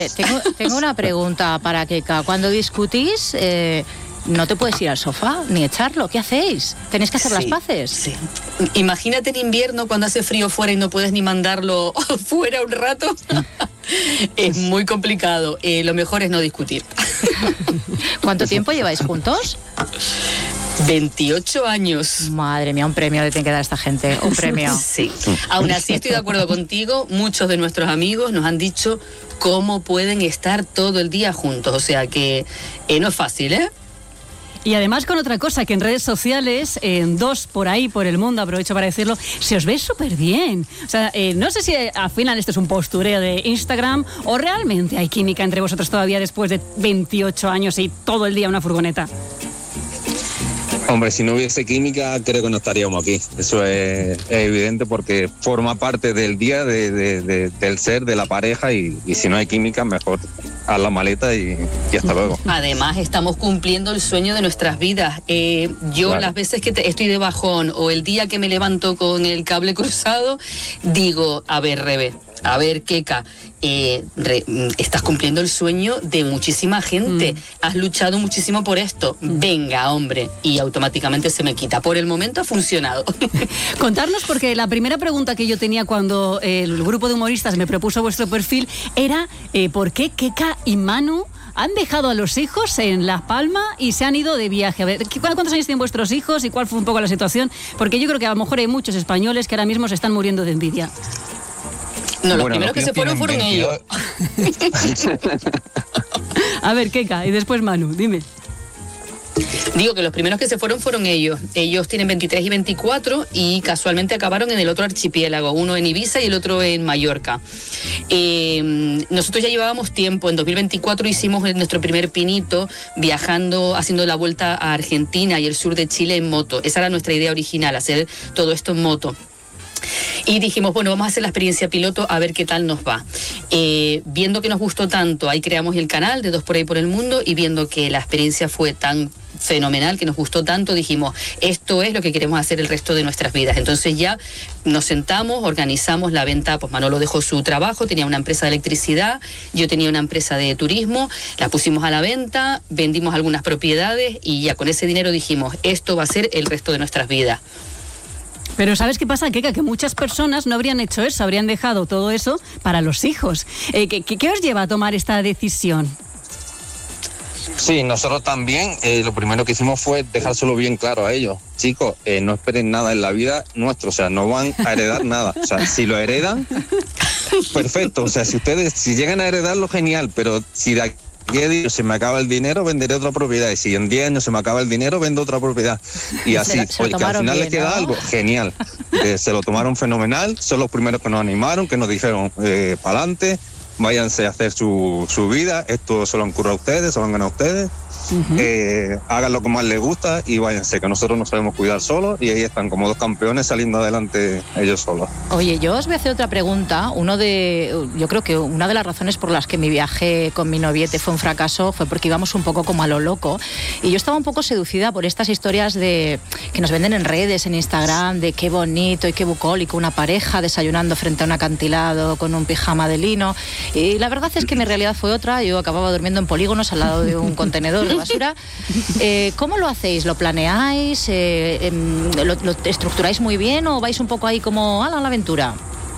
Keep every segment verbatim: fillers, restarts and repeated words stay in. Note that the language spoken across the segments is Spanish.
Tengo, tengo una pregunta para Keka. Cuando discutís, eh, no te puedes ir al sofá ni echarlo. ¿Qué hacéis? ¿Tenéis que hacer sí, las paces? Sí. Imagínate en invierno cuando hace frío fuera y no puedes ni mandarlo fuera un rato. Es muy complicado. Eh, lo mejor es no discutir. ¿Cuánto tiempo lleváis juntos? veintiocho años. Madre mía, un premio le tiene que dar a esta gente, un premio. Sí, aún así estoy de acuerdo contigo, muchos de nuestros amigos nos han dicho cómo pueden estar todo el día juntos, o sea que eh, no es fácil, ¿eh? Y además con otra cosa, que en redes sociales, en dos por ahí, por el mundo, aprovecho para decirlo, se os ve súper bien. O sea, eh, no sé si al final esto es un postureo de Instagram o realmente hay química entre vosotros todavía después de veintiocho años y todo el día una furgoneta. Hombre, si no hubiese química, creo que no estaríamos aquí. Eso es, es evidente porque forma parte del día de, de, de, del ser, de la pareja y, y si no hay química, mejor haz la maleta y, y hasta luego. Además, estamos cumpliendo el sueño de nuestras vidas. Eh, yo claro. Las veces que te, estoy de bajón o el día que me levanto con el cable cruzado, digo, a ver, Rebe, a ver, Keka, eh, re, estás cumpliendo el sueño de muchísima gente. Mm. Has luchado muchísimo por esto. Mm. Venga, hombre. Y automáticamente se me quita. Por el momento ha funcionado. Contarnos, porque la primera pregunta que yo tenía cuando el grupo de humoristas me propuso vuestro perfil era eh, ¿por qué Keka y Manu han dejado a los hijos en La Palma y se han ido de viaje? A ver, ¿cuántos años tienen vuestros hijos y cuál fue un poco la situación? Porque yo creo que a lo mejor hay muchos españoles que ahora mismo se están muriendo de envidia. No, los bueno, primeros que se fueron fueron veintidós ellos. A ver, Keka, y después Manu, dime. Digo que los primeros que se fueron fueron ellos. Ellos tienen veintitrés y veinticuatro y casualmente acabaron en el otro archipiélago, uno en Ibiza y el otro en Mallorca. Eh, nosotros ya llevábamos tiempo, en dos mil veinticuatro hicimos nuestro primer pinito viajando, haciendo la vuelta a Argentina y el sur de Chile en moto. Esa era nuestra idea original, hacer todo esto en moto. Y dijimos, bueno, vamos a hacer la experiencia piloto a ver qué tal nos va. Eh, viendo que nos gustó tanto, ahí creamos el canal de Dos por ahí por el mundo y viendo que la experiencia fue tan fenomenal, que nos gustó tanto, dijimos, esto es lo que queremos hacer el resto de nuestras vidas. Entonces ya nos sentamos, organizamos la venta, pues Manolo dejó su trabajo, tenía una empresa de electricidad, yo tenía una empresa de turismo, la pusimos a la venta, vendimos algunas propiedades y ya con ese dinero dijimos, esto va a ser el resto de nuestras vidas. Pero ¿sabes qué pasa, Keka? Que muchas personas no habrían hecho eso, habrían dejado todo eso para los hijos. Eh, ¿qué, qué os lleva a tomar esta decisión? Sí, nosotros también, eh, lo primero que hicimos fue dejárselo bien claro a ellos. Chicos, eh, no esperen nada en la vida nuestro, o sea, no van a heredar nada. O sea, si lo heredan, perfecto. O sea, si ustedes, si llegan a heredarlo, genial, pero si de aquí diez años se me acaba el dinero, venderé otra propiedad. Y si en diez años se me acaba el dinero, vendo otra propiedad. Y así, se, se porque al final bien, les queda, ¿no?, algo genial. Eh, se lo tomaron fenomenal, son los primeros que nos animaron, que nos dijeron, eh, para adelante, váyanse a hacer su, su vida, esto se lo han currado a ustedes, se lo han ganado a ustedes. Uh-huh. eh, hagan lo que más les gusta y váyanse, que nosotros nos sabemos cuidar solos y ahí están como dos campeones saliendo adelante ellos solos. Oye, yo os voy a hacer otra pregunta. Uno de, yo creo que una de las razones por las que mi viaje con mi noviete fue un fracaso fue porque íbamos un poco como a lo loco y yo estaba un poco seducida por estas historias de que nos venden en redes, en Instagram, de qué bonito y qué bucólico una pareja desayunando frente a un acantilado con un pijama de lino, y la verdad es que mi realidad fue otra. Yo acababa durmiendo en polígonos al lado de un contenedor de basura. Eh, ¿Cómo lo hacéis? ¿Lo planeáis? Eh, eh, lo, ¿Lo estructuráis muy bien o vais un poco ahí como a la aventura?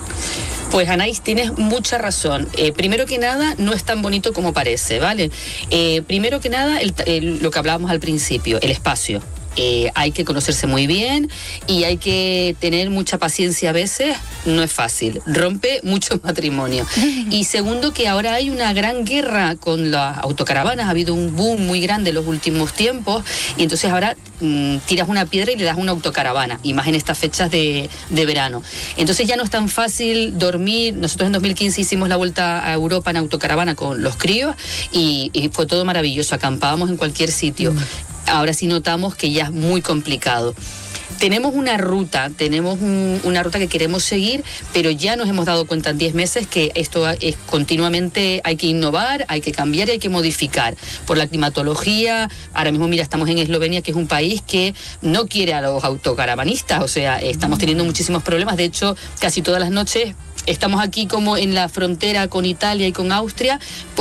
Pues Anaís, tienes mucha razón. Eh, primero que nada, no es tan bonito como parece, ¿vale? Eh, primero que nada, el, el, lo que hablábamos al principio, el espacio. Eh, hay que conocerse muy bien y hay que tener mucha paciencia a veces, no es fácil, rompe muchos matrimonios. Y segundo, que ahora hay una gran guerra con las autocaravanas, ha habido un boom muy grande en los últimos tiempos y entonces ahora mmm, tiras una piedra y le das una autocaravana, y más en estas fechas de, de verano. Entonces ya no es tan fácil dormir. Nosotros en dos mil quince hicimos la vuelta a Europa en autocaravana con los críos y, y fue todo maravilloso, acampábamos en cualquier sitio. Mm. Ahora sí notamos que ya es muy complicado. Tenemos una ruta, tenemos un, una ruta que queremos seguir, pero ya nos hemos dado cuenta en diez meses que esto es continuamente, hay que innovar, hay que cambiar y hay que modificar. Por la climatología, ahora mismo mira, estamos en Eslovenia, que es un país que no quiere a los autocaravanistas, o sea, estamos teniendo muchísimos problemas. De hecho, casi todas las noches estamos aquí como en la frontera con Italia y con Austria.